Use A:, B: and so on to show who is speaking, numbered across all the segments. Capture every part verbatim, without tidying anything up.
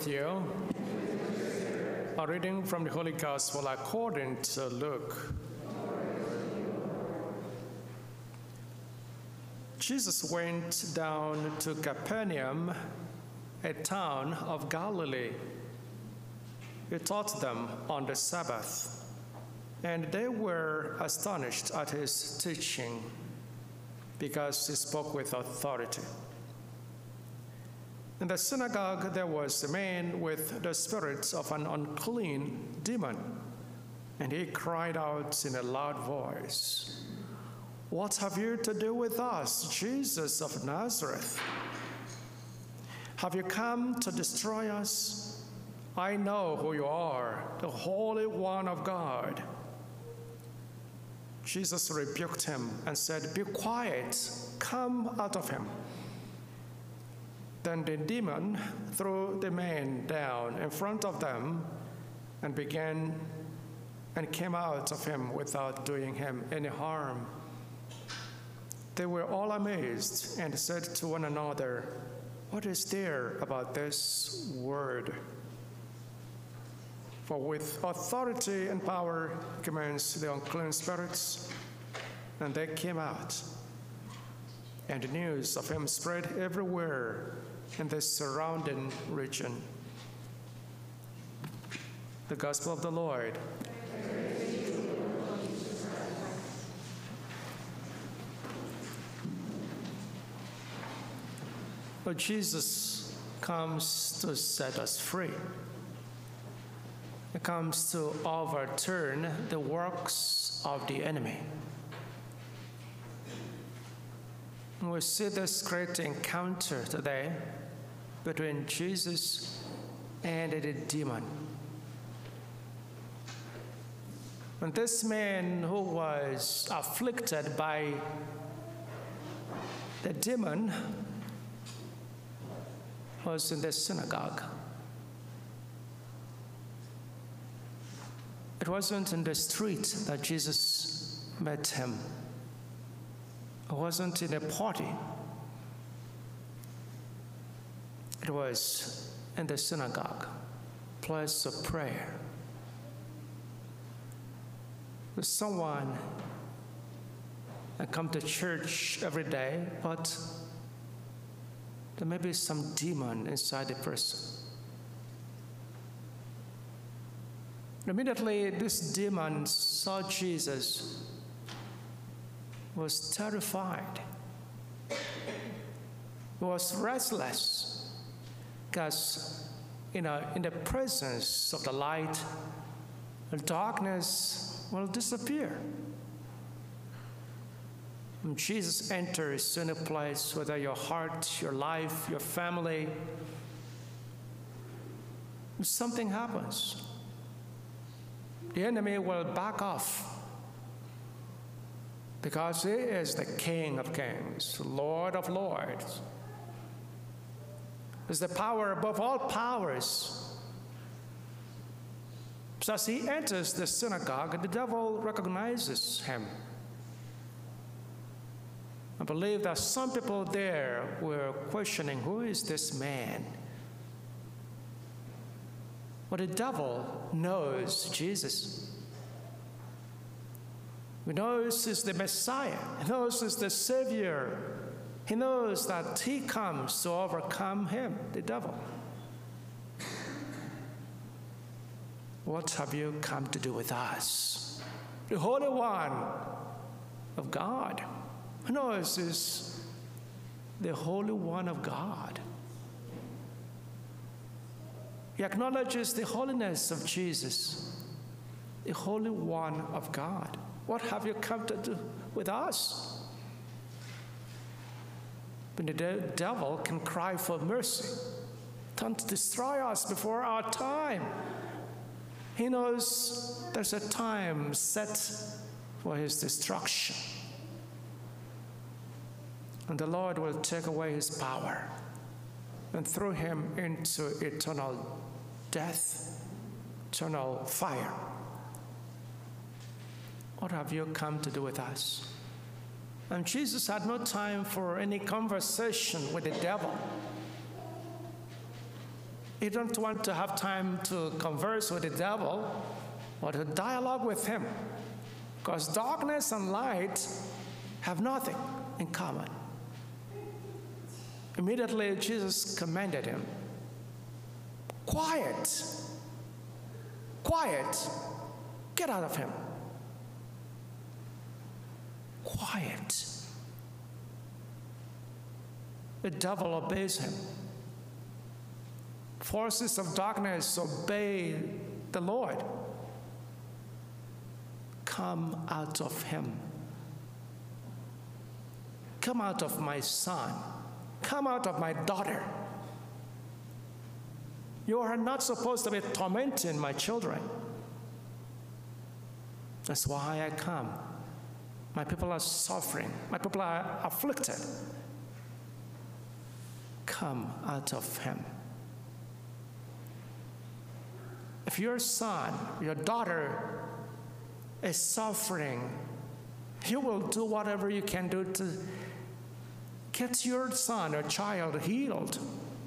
A: with you. A reading from the Holy Gospel according to Luke. Jesus went down to Capernaum, a town of Galilee. He taught them on the Sabbath, and they were astonished at his teaching, because he spoke with authority. In the synagogue there was a man with the spirit of an unclean demon, and he cried out in a loud voice, "What have you to do with us, Jesus of Nazareth? Have you come to destroy us? I know who you are, the Holy One of God." Jesus rebuked him and said, "Be quiet, come out of him." Then the demon threw the man down in front of them and began and came out of him without doing him any harm. They were all amazed and said to one another, "What is there about this word?" For with authority and power he commands the unclean spirits, and they came out. And the news of him spread everywhere in the surrounding region. The Gospel of the Lord. But Jesus comes to set us free. He comes to overturn the works of the enemy. We see this great encounter today between Jesus and the demon. And this man who was afflicted by the demon was in the synagogue. It wasn't in the street that Jesus met him. It wasn't in a party. It was in the synagogue, place of prayer. There's someone that come to church every day, but there may be some demon inside the person. Immediately, this demon saw Jesus, was terrified. He was restless because, you know, in the presence of the light, the darkness will disappear. When Jesus enters in a place, whether your heart, your life, your family, something happens. The enemy will back off, because he is the King of kings, Lord of lords. He's the power above all powers. So as he enters the synagogue, the devil recognizes him. I believe that some people there were questioning, who is this man? But the devil knows Jesus. He knows he's the Messiah. He knows he's the Savior. He knows that he comes to overcome him, the devil. What have you come to do with us? The Holy One of God. He knows he's the Holy One of God. He acknowledges the holiness of Jesus, the Holy One of God. What have you come to do with us? But the de- devil can cry for mercy. Don't destroy us before our time. He knows there's a time set for his destruction. And the Lord will take away his power and throw him into eternal death, eternal fire. What have you come to do with us? And Jesus had no time for any conversation with the devil. You don't want to have time to converse with the devil or to dialogue with him, because darkness and light have nothing in common. Immediately, Jesus commanded him, quiet, quiet, get out of him. Quiet. The devil obeys him. Forces of darkness obey the Lord. Come out of him. Come out of my son. Come out of my daughter. You are not supposed to be tormenting my children. That's why I come. My people are suffering. My people are afflicted. Come out of him. If your son, your daughter is suffering, you will do whatever you can do to get your son or child healed.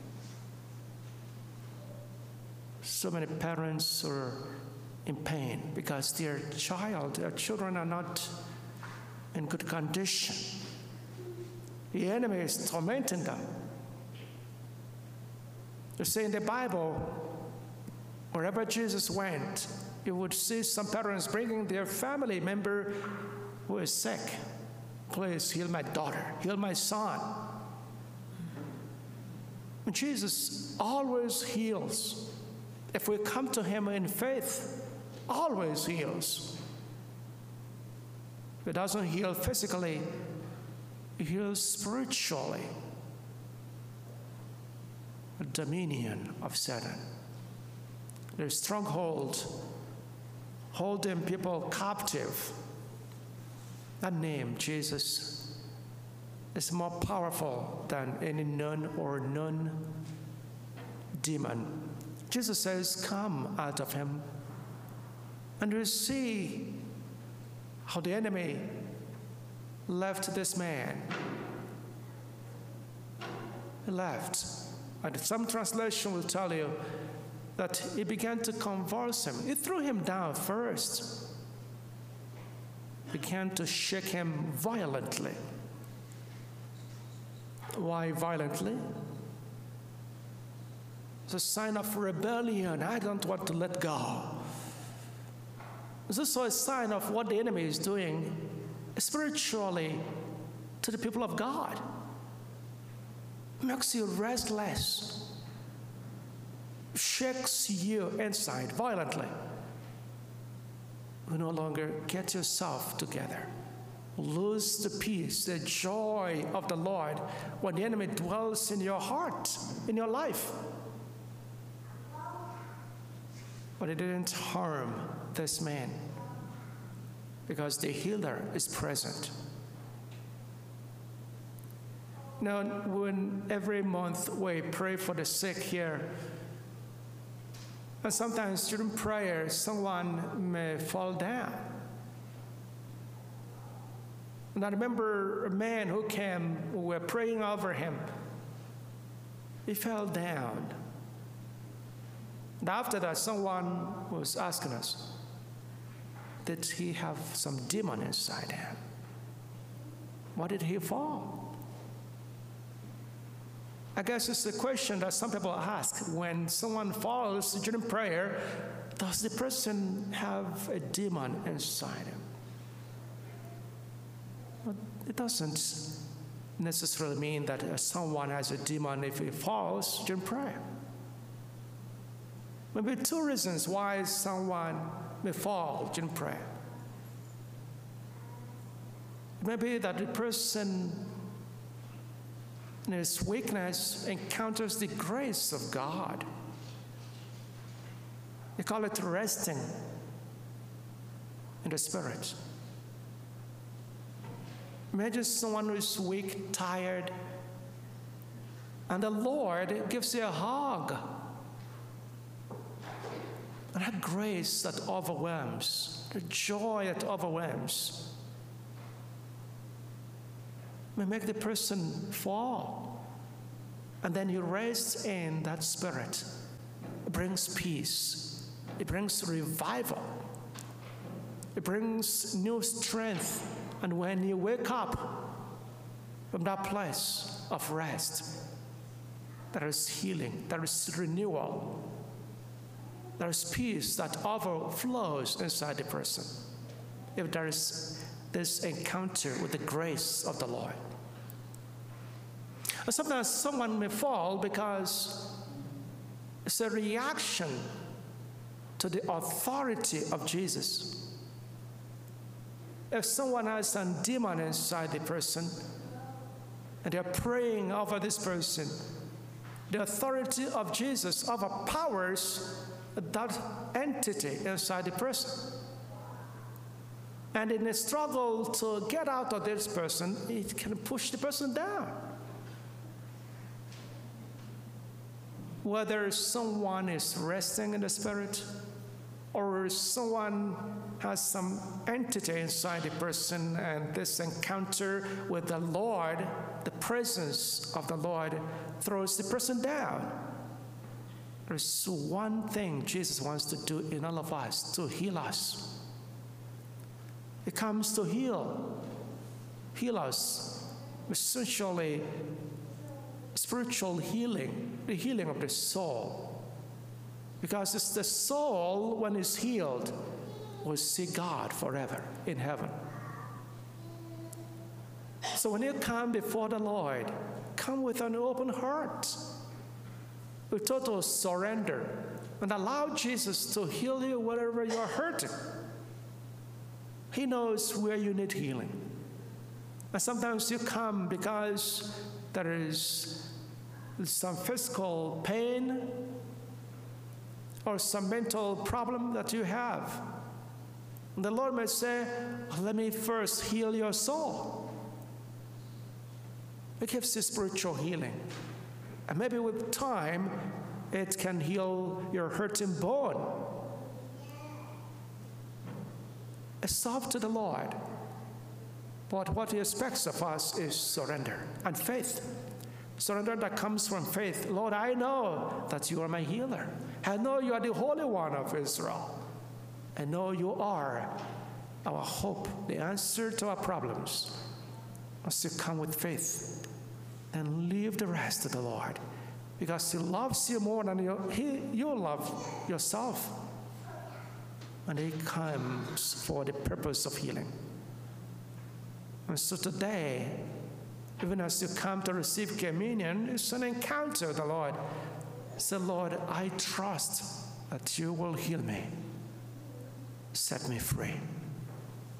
A: So many parents are in pain because their child, their children are not in good condition. The enemy is tormenting them. You see, in the Bible, wherever Jesus went, you would see some parents bringing their family member who is sick. Please heal my daughter, heal my son. And Jesus always heals. If we come to him in faith, always heals. If he doesn't heal physically, he heals spiritually. The dominion of Satan. Their stronghold, holding people captive. That name, Jesus, is more powerful than any nun or nun demon. Jesus says, come out of him. And we see how the enemy left this man. He left. And some translation will tell you that he began to convulse him. He threw him down first. Began to shake him violently. Why violently? It's a sign of rebellion. I don't want to let go. It's also a sign of what the enemy is doing spiritually to the people of God. It makes you restless. Shakes you inside violently. You no longer get yourself together. Lose the peace, the joy of the Lord when the enemy dwells in your heart, in your life. But it didn't harm this man because the healer is present. Now, when every month we pray for the sick here, and sometimes during prayer, someone may fall down. And I remember a man who came, we were praying over him. He fell down. And after that, someone was asking us, did he have some demon inside him? Why did he fall? I guess it's a question that some people ask. When someone falls during prayer, does the person have a demon inside him? Well, it doesn't necessarily mean that someone has a demon if he falls during prayer. Maybe two reasons why someone may fall during prayer. Maybe that the person in his weakness encounters the grace of God. They call it resting in the Spirit. Imagine someone who is weak, tired, and the Lord gives you a hug. And that grace that overwhelms, the joy that overwhelms, may make the person fall. And then you rest in that Spirit. brings peace. It brings revival. It brings new strength. And when you wake up from that place of rest, there is healing, there is renewal, there is peace that overflows inside the person if there is this encounter with the grace of the Lord. And sometimes someone may fall because it's a reaction to the authority of Jesus. If someone has a demon inside the person and they're praying over this person, the authority of Jesus overpowers that entity inside the person. And in a struggle to get out of this person, it can push the person down. Whether someone is resting in the Spirit or someone has some entity inside the person, and this encounter with the Lord, the presence of the Lord, throws the person down. There's one thing Jesus wants to do in all of us, to heal us. It comes to heal, heal us, essentially spiritual healing, the healing of the soul. Because it's the soul, when it's healed, will see God forever in heaven. So when you come before the Lord, come with an open heart, with total surrender, and allow Jesus to heal you wherever you're hurting. He knows where you need healing. And sometimes you come because there is some physical pain or some mental problem that you have. And the Lord may say, let me first heal your soul. It gives you spiritual healing. And maybe with time, it can heal your hurting bone. It's up to the Lord. But what He expects of us is surrender and faith. Surrender that comes from faith. Lord, I know that you are my healer. I know you are the Holy One of Israel. I know you are our hope, the answer to our problems. Must you come with faith and leave the rest to the Lord, because He loves you more than you, he, you love yourself. And He comes for the purpose of healing. And so today, even as you come to receive communion, it's an encounter with the Lord. Say, Lord, I trust that you will heal me, set me free.